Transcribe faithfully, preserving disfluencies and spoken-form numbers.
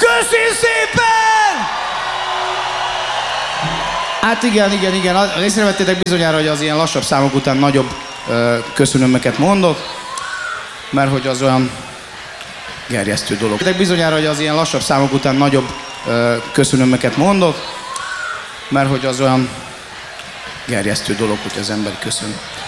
Köszi szépen! Hát igen, igen, igen. Észrevettétek bizonyára, hogy az ilyen lassabb számok után nagyobb ö, köszönömöket mondok, mert hogy az olyan gerjesztő dolog. Észrevettétek bizonyára, hogy az ilyen lassabb számok után nagyobb ö, köszönömöket mondok, mert hogy az olyan gerjesztő dolog, hogy az ember köszön.